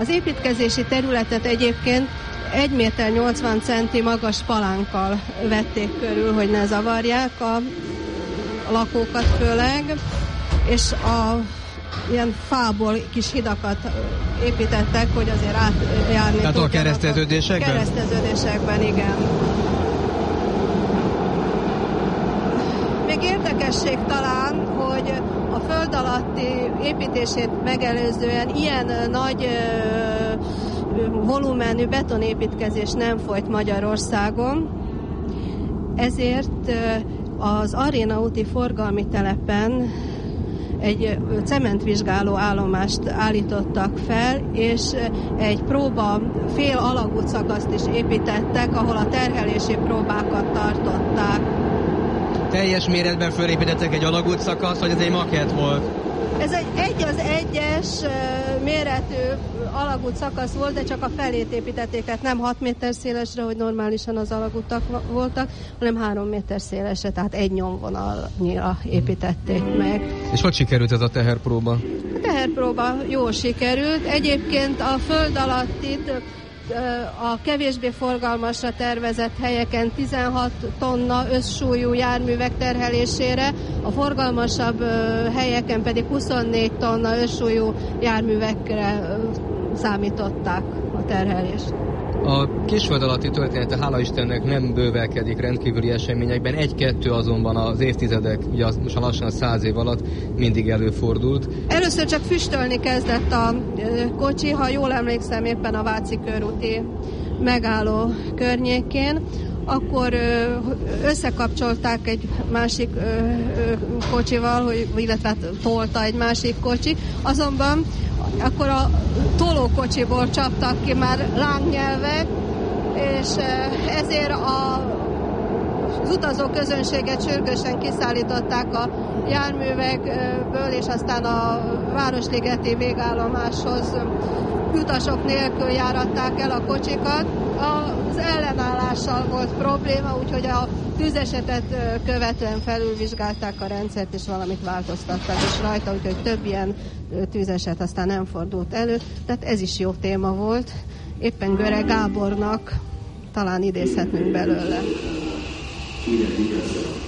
Az építkezési területet egyébként 1 méter 80 centi magas palánkkal vették körül, hogy ne zavarják a lakókat főleg, és ilyen fából kis hidakat építettek, hogy azért átjárni. Tehát a kereszteződésekben? Kereszteződésekben, igen. Még érdekesség talán, hogy a föld alatti építését megelőzően ilyen nagy volumenű betonépítkezés nem folyt Magyarországon, ezért az Aréna úti forgalmi telepen egy cementvizsgáló állomást állítottak fel, és egy próba fél alagút szakaszt is építettek, ahol a terhelési próbákat tartották. Teljes méretben fölépítettek egy alagút szakasz, vagy ez egy makett volt? Ez egy az egyes méretű alagút szakasz volt, de csak a felét építették, tehát nem 6 méter szélesre, hogy normálisan az alagútak voltak, hanem 3 méter szélesre, tehát egy nyomvonalnyira építették meg. És hogy sikerült ez a teherpróba? A teherpróba jól sikerült. Egyébként a föld alatt itt a kevésbé forgalmasra tervezett helyeken 16 tonna összsúlyú járművek terhelésére, a forgalmasabb helyeken pedig 24 tonna összsúlyú járművekre számították a terhelést. A kisföld alatti története, hála Istennek, nem bővelkedik rendkívüli eseményekben, 1-2 azonban az évtizedek, ugye most lassan a 100 év alatt mindig előfordult. Először csak füstölni kezdett a kocsi, ha jól emlékszem, éppen a Váci körúti megálló környékén, akkor összekapcsolták egy másik kocsival, illetve tolta egy másik kocsi, azonban akkor a tolókocsiból csaptak ki már lángnyelvek, és ezért az utazó közönséget sürgősen kiszállították a járművekből, és aztán a Városligeti végállomáshoz utasok nélkül járatták el a kocsikat. Az ellenállással volt probléma, úgyhogy a tűzesetet követően felülvizsgálták a rendszert, és valamit változtattak is rajta, úgyhogy több ilyen tűzeset aztán nem fordult elő. Tehát ez is jó téma volt. Éppen Göre Gábornak talán idézhetnünk belőle.